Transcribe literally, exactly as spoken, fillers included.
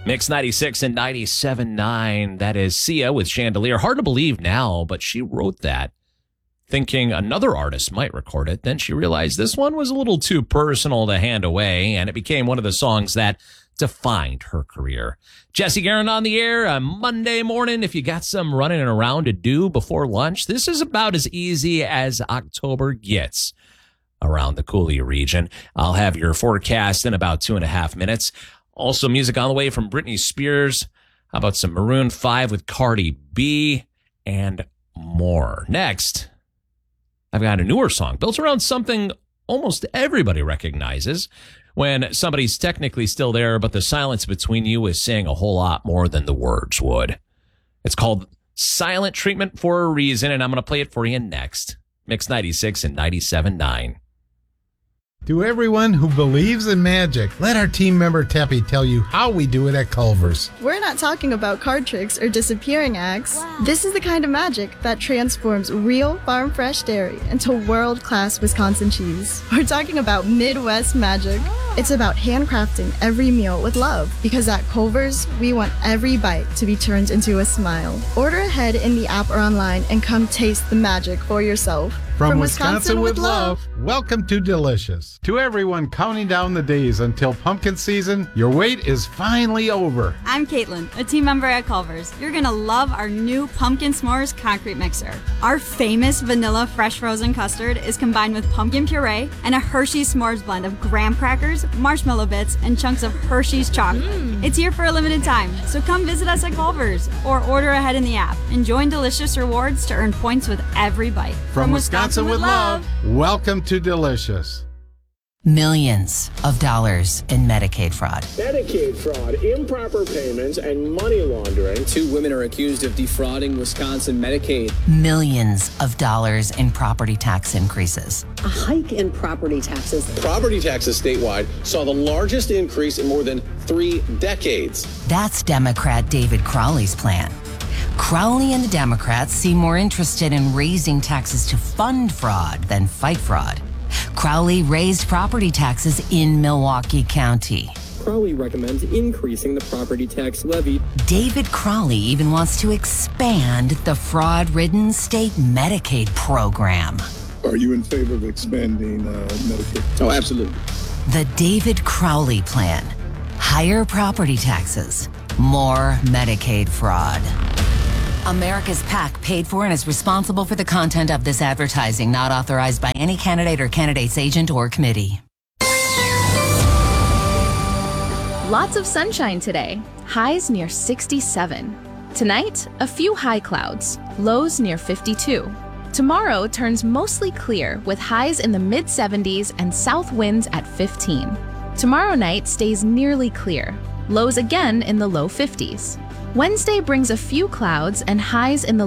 Mix ninety-six and ninety-seven point nine. That is Sia with Chandelier. Hard to believe now, but she wrote that thinking another artist might record it. Then she realized this one was a little too personal to hand away, and it became one of the songs that defined her career. Jesse Guerin on the air on Monday morning. If you got some running around to do before lunch, this is about as easy as October gets around the Coulee region. I'll have your forecast in about two and a half minutes. Also, music on the way from Britney Spears. How about some Maroon five with Cardi B and more? Next, I've got a newer song built around something almost everybody recognizes when somebody's technically still there, but the silence between you is saying a whole lot more than the words would. It's called Silent Treatment for a reason, and I'm going to play it for you next. Mix ninety-six and ninety-seven point nine. To everyone who believes in magic, let our team member Teppy tell you how we do it at Culver's. We're not talking about card tricks or disappearing acts. Wow. This is the kind of magic that transforms real farm-fresh dairy into world-class Wisconsin cheese. We're talking about Midwest magic. It's about handcrafting every meal with love, because at Culver's, we want every bite to be turned into a smile. Order ahead in the app or online and come taste the magic for yourself. From, From Wisconsin, Wisconsin with love, welcome to Delicious. To everyone counting down the days until pumpkin season, your wait is finally over. I'm Caitlin, a team member at Culver's. You're going to love our new Pumpkin S'mores concrete mixer. Our famous vanilla fresh frozen custard is combined with pumpkin puree and a Hershey's S'mores blend of graham crackers, marshmallow bits, and chunks of Hershey's chocolate. Mm. It's here for a limited time, so come visit us at Culver's or order ahead in the app and join Delicious Rewards to earn points with every bite. From, From Wisconsin, Wisconsin with love, welcome to Delicious. Millions of dollars in Medicaid fraud. Medicaid fraud, improper payments, and money laundering. Two women are accused of defrauding Wisconsin Medicaid. Millions of dollars in property tax increases. A hike in property taxes. Property taxes statewide saw the largest increase in more than three decades. That's Democrat David Crowley's plan. Crowley and the Democrats seem more interested in raising taxes to fund fraud than fight fraud. Crowley raised property taxes in Milwaukee County. Crowley recommends increasing the property tax levy. David Crowley even wants to expand the fraud-ridden state Medicaid program. Are you in favor of expanding uh, Medicaid? Oh, absolutely. The David Crowley plan. Higher property taxes, more Medicaid fraud. America's PAC paid for and is responsible for the content of this advertising, not authorized by any candidate or candidate's agent or committee. Lots of sunshine today. Highs near sixty-seven. Tonight, a few high clouds. Lows near fifty-two. Tomorrow turns mostly clear with highs in the mid seventies and south winds at fifteen. Tomorrow night stays nearly clear. Lows again in the low fifties. Wednesday brings a few clouds and highs in the